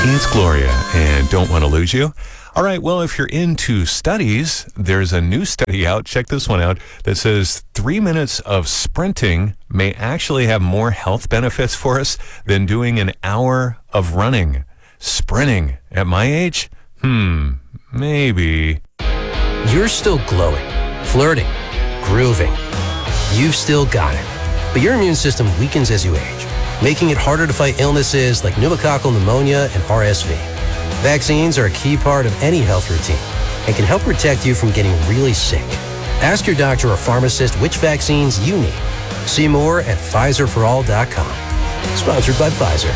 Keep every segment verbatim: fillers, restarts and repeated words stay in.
It's Gloria, and don't want to lose you. All right, well, if you're into studies, there's a new study out, check this one out, that says three minutes of sprinting may actually have more health benefits for us than doing an hour of running. Sprinting at my age? Hmm, maybe. You're still glowing, flirting, grooving. You've still got it. But your immune system weakens as you age, making it harder to fight illnesses like pneumococcal pneumonia and R S V. Vaccines are a key part of any health routine and can help protect you from getting really sick. Ask your doctor or pharmacist which vaccines you need. See more at Pfizer for all dot com. Sponsored by Pfizer.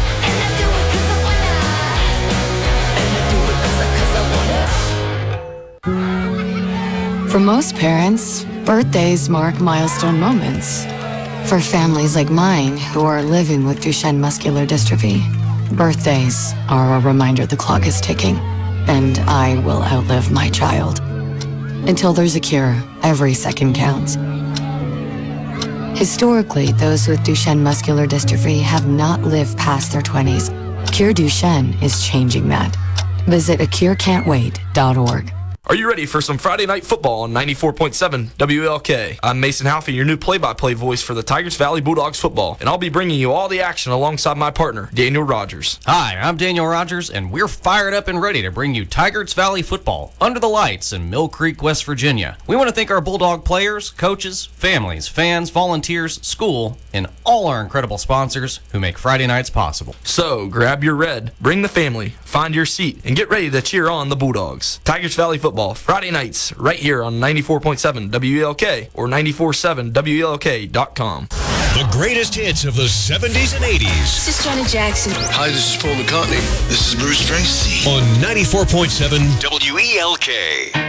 For most parents, birthdays mark milestone moments. For families like mine who are living with Duchenne muscular dystrophy, birthdays are a reminder the clock is ticking, and I will outlive my child. Until there's a cure, every second counts. Historically, those with Duchenne muscular dystrophy have not lived past their twenties. Cure Duchenne is changing that. Visit a cure can't wait dot org. Are you ready for some Friday night football on ninety-four point seven W L K? I'm Mason Halfie, your new play-by-play voice for the Tigers Valley Bulldogs football, and I'll be bringing you all the action alongside my partner, Daniel Rogers. Hi, I'm Daniel Rogers, and we're fired up and ready to bring you Tigers Valley football under the lights in Mill Creek, West Virginia. We want to thank our Bulldog players, coaches, families, fans, volunteers, school, and all our incredible sponsors who make Friday nights possible. So, grab your red, bring the family, find your seat, and get ready to cheer on the Bulldogs. Tigers Valley football, Friday nights, right here on ninety-four point seven W L K or ninety-four point seven W L K dot com. The greatest hits of the seventies and eighties. This is Janet Jackson. Hi, this is Paul McCartney. This is Bruce Springsteen. On ninety-four point seven W E L K.